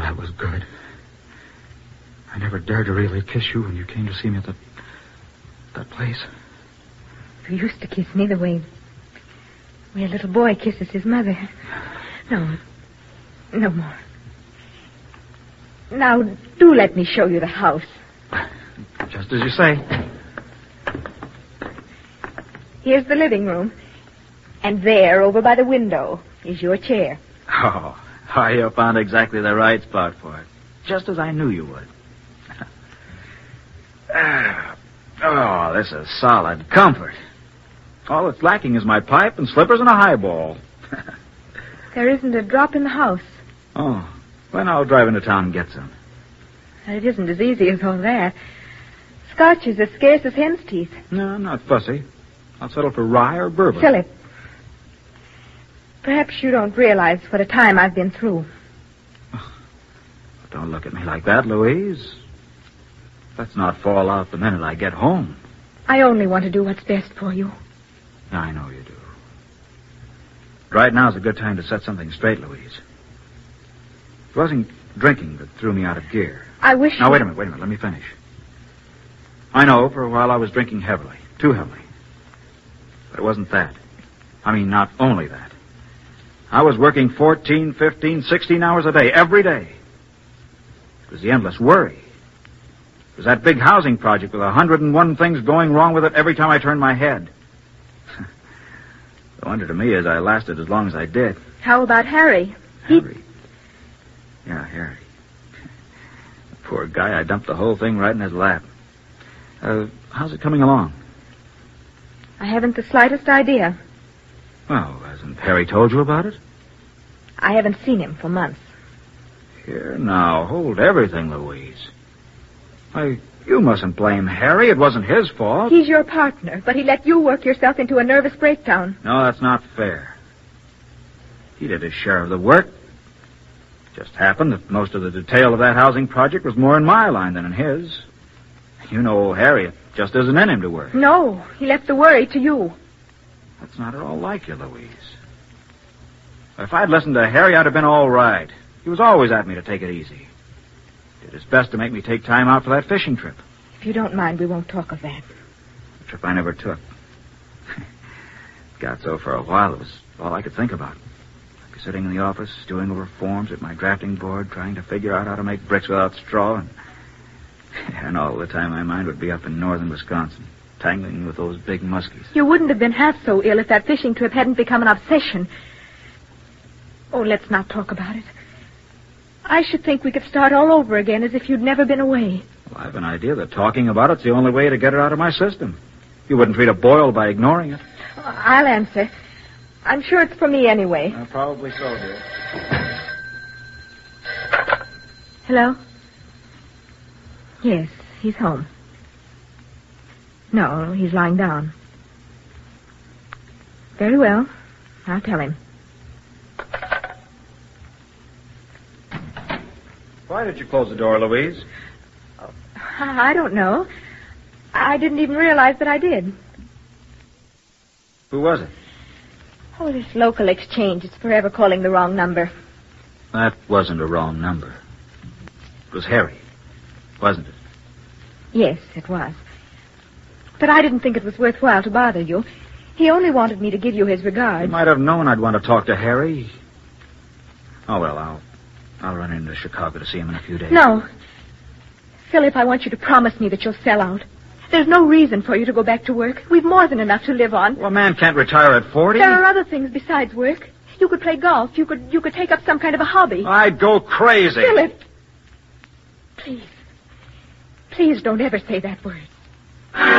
that was good. I never dared to really kiss you when you came to see me at that place. You used to kiss me the way a little boy kisses his mother. No more. Now, do let me show you the house. Just as you say. Here's the living room. And there, over by the window, is your chair. Oh, you found exactly the right spot for it. Just as I knew you would. Oh, this is solid comfort. All that's lacking is my pipe and slippers and a highball. There isn't a drop in the house. Oh, then I'll drive into town and get some. It isn't as easy as all that. Scotch is as scarce as hen's teeth. No, I'm not fussy. I'll settle for rye or bourbon. Philip, perhaps you don't realize what a time I've been through. Oh, don't look at me like that, Louise. Let's not fall out the minute I get home. I only want to do what's best for you. I know you do. Right now's a good time to set something straight, Louise. It wasn't drinking that threw me out of gear. I wish... Now, wait a minute. Let me finish. I know for a while I was drinking heavily. Too heavily. But it wasn't that. I mean, not only that. I was working 14, 15, 16 hours a day, every day. It was the endless worry. It was that big housing project with 101 things going wrong with it every time I turned my head. The wonder to me is I lasted as long as I did. How about Harry? Harry? Yeah, Harry. The poor guy, I dumped the whole thing right in his lap. How's it coming along? I haven't the slightest idea. Well, hasn't Harry told you about it? I haven't seen him for months. Here, now, hold everything, Louise. You mustn't blame Harry. It wasn't his fault. He's your partner, but he let you work yourself into a nervous breakdown. No, that's not fair. He did his share of the work. Just happened that most of the detail of that housing project was more in my line than in his. You know, Harry, it just isn't in him to work. No, he left the worry to you. That's not at all like you, Louise. If I'd listened to Harry, I'd have been all right. He was always at me to take it easy. Did his best to make me take time out for that fishing trip. If you don't mind, we won't talk of that. A trip I never took. Got so for a while, it was all I could think about. I'd be sitting in the office, doing over forms at my drafting board, trying to figure out how to make bricks without straw, and all the time my mind would be up in northern Wisconsin, tangling with those big muskies. You wouldn't have been half so ill if that fishing trip hadn't become an obsession. Oh, let's not talk about it. I should think we could start all over again as if you'd never been away. Well, I have an idea that talking about it's the only way to get it out of my system. You wouldn't treat a boil by ignoring it. I'll answer. I'm sure it's for me anyway. Probably so, dear. Hello? Yes, he's home. No, he's lying down. Very well. I'll tell him. Why did you close the door, Louise? I don't know. I didn't even realize that I did. Who was it? Oh, this local exchange. It's forever calling the wrong number. That wasn't a wrong number. It was Harry, wasn't it? Yes, it was. But I didn't think it was worthwhile to bother you. He only wanted me to give you his regards. You might have known I'd want to talk to Harry. Oh, well, I'll run into Chicago to see him in a few days. No. Philip, I want you to promise me that you'll sell out. There's no reason for you to go back to work. We've more than enough to live on. Well, a man can't retire at 40. There are other things besides work. You could play golf. You could take up some kind of a hobby. I'd go crazy. Philip! Please. Please don't ever say that word.